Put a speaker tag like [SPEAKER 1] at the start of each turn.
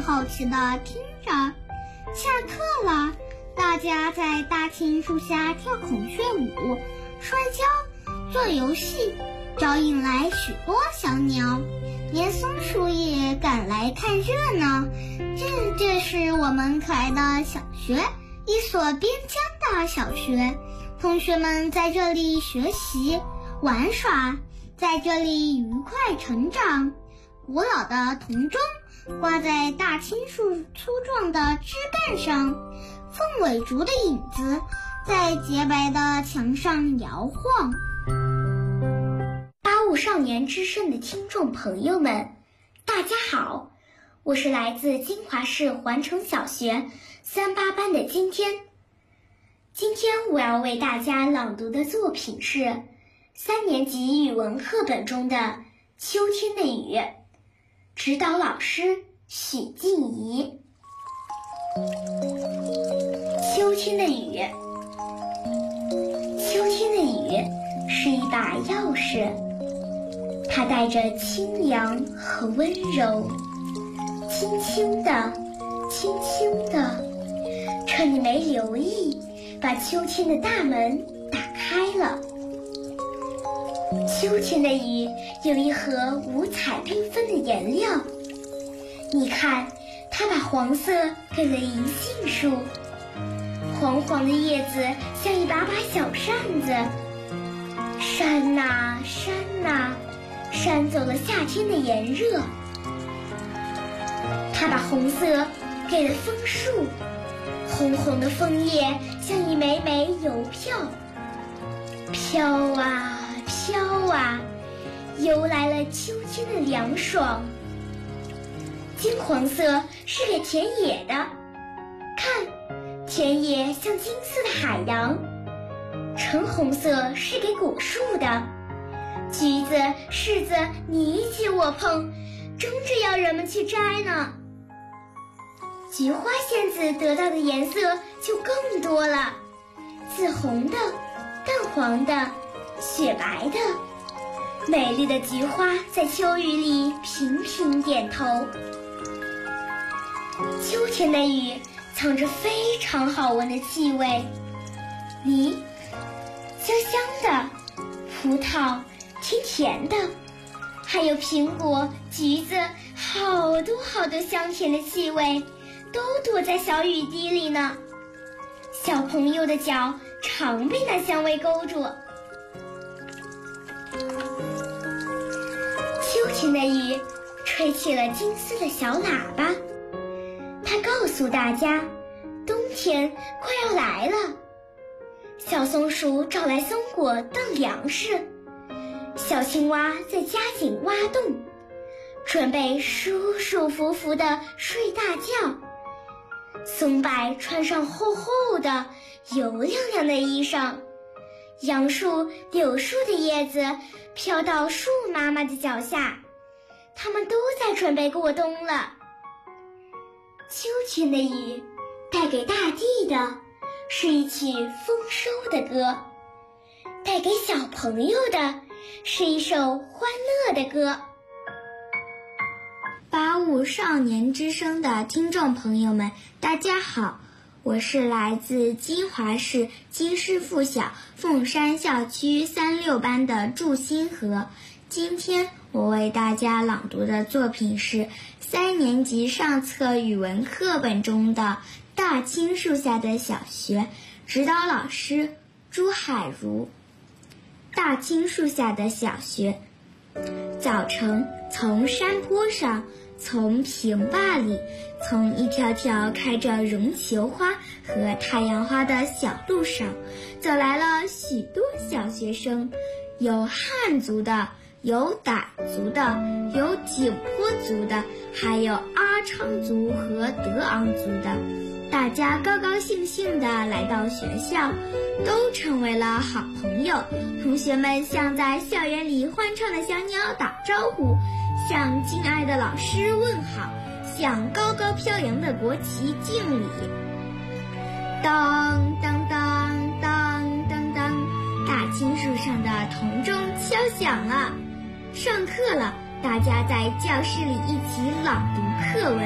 [SPEAKER 1] 好奇地听着。下课了，大家在大青树下跳孔雀舞、摔跤、做游戏，招引来许多小鸟，连松鼠也赶来看热闹。这是我们可爱的小学，一所边疆的小学，同学们在这里学习、玩耍，在这里愉快成长。古老的铜钟挂在大青树粗壮的枝干上，凤尾竹的影子在洁白的墙上摇晃。
[SPEAKER 2] 85少年之声的听众朋友们，大家好，我是来自金华市环城小学38班的今天。今天我要为大家朗读的作品是3年级语文课本中的《秋天的雨》，指导老师许静怡。秋天的雨，秋天的雨是一把钥匙，它带着清凉和温柔，轻轻地，轻轻地，趁你没留意，把秋天的大门打开了。秋天的雨有一盒五彩缤纷的颜料，你看，它把黄色给了银杏树，黄黄的叶子像一把把小扇子，扇呐扇呐，扇走了夏天的炎热。它把红色给了枫树，红红的枫叶像一枚枚邮票，飘啊飘啊，游来了秋天的凉爽。金黄色是给田野的，看，田野像金色的海洋。橙红色是给果树的，橘子、柿子你一起我碰，争着要人们去摘呢。菊花仙子得到的颜色就更多了，紫红的、淡黄的、雪白的，美丽的菊花在秋雨里频频点头。秋天的雨藏着非常好闻的气味，梨香香的，葡萄甜甜的，还有苹果、橘子，好多好多香甜的气味都躲在小雨滴里呢。小朋友的脚常被那香味勾住。秋天的雨吹起了金丝的小喇叭，它告诉大家，冬天快要来了。小松鼠找来松果当粮食，小青蛙在加紧挖洞，准备舒舒服服地睡大觉。松柏穿上厚厚的、油亮亮的衣裳，杨树、柳树的叶子飘到树妈妈的脚下，它们都在准备过冬了。秋天的雨带给大地的是一曲丰收的歌，带给小朋友的是一首欢乐的歌。
[SPEAKER 3] 85少年之声的听众朋友们，大家好，我是来自金华市金师附小凤山校区36班的祝新河。今天我为大家朗读的作品是3年级上册语文课本中的《大青树下的小学》，指导老师朱海如。大青树下的小学，早晨从山坡上，从平坝里，从一条条开着绒球花和太阳花的小路上，走来了许多小学生，有汉族的，有傣族的，有景颇族的，还有阿昌族和德昂族的。大家高高兴兴地来到学校，都成为了好朋友。同学们向在校园里欢唱的小鸟打招呼，向敬爱的老师问好，向高高飘扬的国旗敬礼。当当当当当当，大青树上的铜钟敲响了。上课了，大家在教室里一起朗读课文。